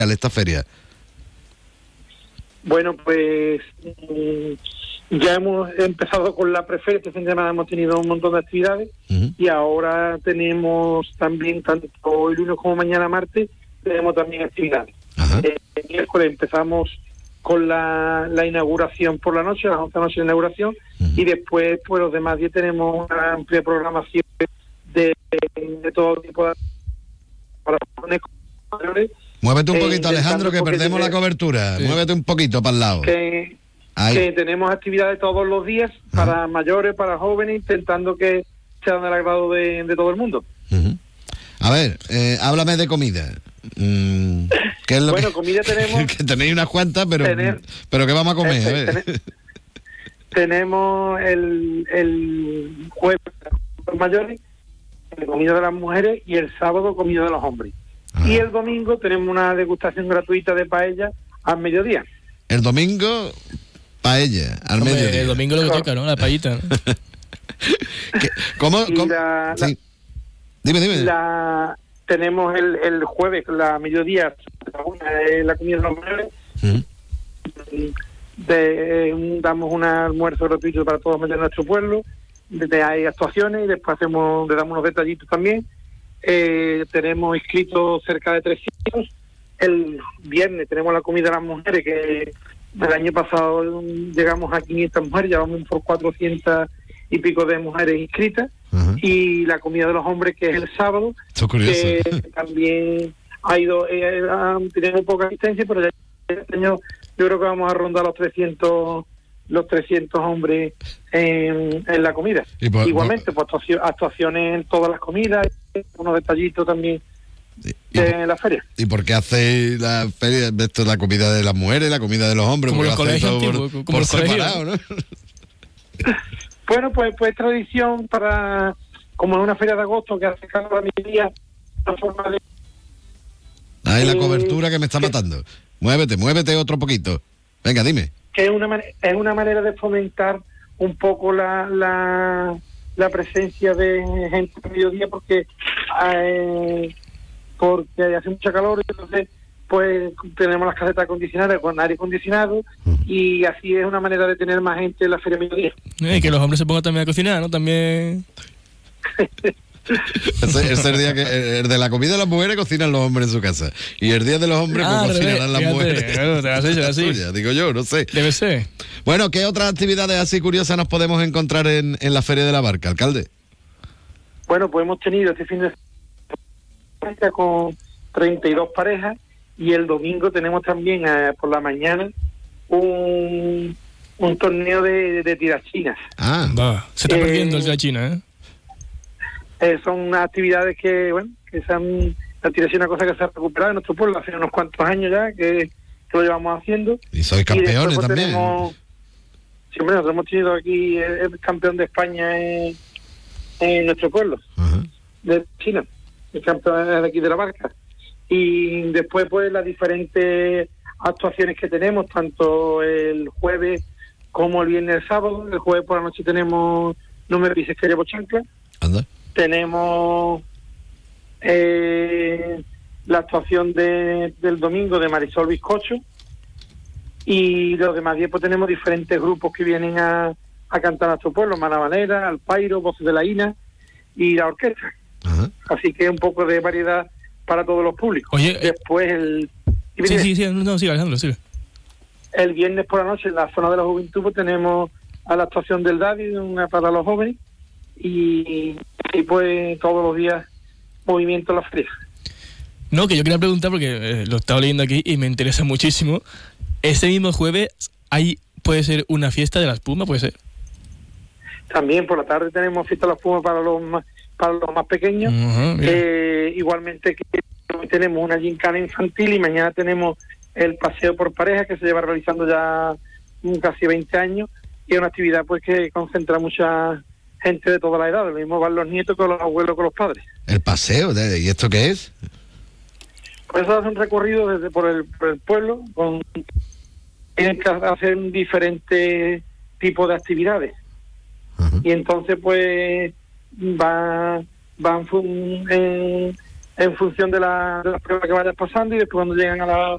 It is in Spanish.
esta feria? Bueno, pues ya hemos empezado con la preferia. Este fin de semana hemos tenido un montón de actividades y ahora tenemos también, tanto hoy lunes como mañana martes, tenemos también actividades. El miércoles empezamos con la inauguración por la noche, a las 11 de la noche de inauguración, y después, pues los demás días tenemos una amplia programación de todo tipo de... para mayores. Muévete un poquito, Alejandro, que perdemos la cobertura. Sí. Muévete un poquito para el lado. Que tenemos actividades todos los días para mayores, para jóvenes, intentando que sean del agrado de todo el mundo. A ver, háblame de comida. ¿Qué es lo comida tenemos... que tenéis unas cuantas, pero ¿qué vamos a comer? A ver. Tenemos el jueves para los mayores, el comida de las mujeres, y el sábado comida de los hombres. Y el domingo tenemos una degustación gratuita de paella al mediodía. El domingo, paella al mediodía. El domingo lo que toca, ¿no? La paellita, ¿no? ¿Cómo? Sí. Dime. Tenemos el jueves, la mediodía, la comida de los mayores. Damos un almuerzo gratuito para todos los mayores de nuestro pueblo. Hay actuaciones y después le damos unos detallitos también. Tenemos inscritos cerca de 300. El viernes tenemos la comida de las mujeres, que el año pasado llegamos a 500 mujeres, ya vamos por 400 y pico de mujeres inscritas. Y la comida de los hombres, que es el sábado, que también ha ido, tenemos poca asistencia, pero ya este año yo creo que vamos a rondar los 300 hombres en la comida. Igualmente, pues actuaciones en todas las comidas, unos detallitos también de la feria. ¿Y por qué hacéis la feria? Esto es la comida de las mujeres, la comida de los hombres, como los colegios antiguos, como por separado, ¿no? Bueno, pues tradición para, como es una feria de agosto que hace calor a mediodía, una forma de... Ahí la cobertura que me está matando. Muévete otro poquito. Venga, dime. Que es una manera de fomentar un poco la presencia de gente a mediodía, porque hace mucha calor, y entonces pues tenemos las casetas acondicionadas con aire acondicionado, y así es una manera de tener más gente en la feria mediodía. Y que los hombres se pongan también a cocinar, ¿no? También... Es el día que el de la comida de las mujeres cocinan los hombres en su casa, y el día de los hombres pues cocinarán las mujeres. Claro, te has hecho así. Tuya, digo yo, no sé. Debe ser. Bueno, ¿qué otras actividades así curiosas nos podemos encontrar en la Feria de la Barca, alcalde? Bueno, pues hemos tenido este fin de semana con 32 parejas, y el domingo tenemos también por la mañana un torneo de tirachinas. Se está perdiendo el tirachina, son actividades que la tirachina es una cosa que se ha recuperado en nuestro pueblo hace unos cuantos años ya que lo llevamos haciendo. Y sois campeones también. Siempre nosotros hemos tenido aquí el campeón de España en nuestro pueblo, de China, el campeón de aquí de la Barca. Y después pues las diferentes actuaciones que tenemos, tanto el jueves como el viernes y el sábado. El jueves por la noche tenemos No me pises que llevo chancla. Anda. Tenemos la actuación del domingo de Marisol Bizcocho, y los demás días pues tenemos diferentes grupos que vienen a cantar a nuestro pueblo: Manabanera, Alpairo, Voces de la Ina y la orquesta. Así que un poco de variedad para todos los públicos. Oye, después sí, Alejandro, sigue. El viernes por la noche en la zona de la juventud pues tenemos a la actuación del Daddy, una para los jóvenes, y pues todos los días movimiento en la feria. No, que yo quería preguntar porque lo estaba leyendo aquí y me interesa muchísimo. Ese mismo jueves puede ser una fiesta de la espuma, puede ser. También por la tarde tenemos fiesta de la espuma para los más pequeños. Igualmente que hoy tenemos una gincana infantil, y mañana tenemos el paseo por pareja, que se lleva realizando ya casi 20 años, y es una actividad pues que concentra mucha gente de toda la edad. Lo mismo van los nietos con los abuelos, con los padres. El paseo, ¿y esto qué es? Pues eso hace un recorrido por el pueblo, tienen que hacer diferentes tipos de actividades. Y entonces pues van en función de las pruebas que vayan pasando, y después cuando llegan a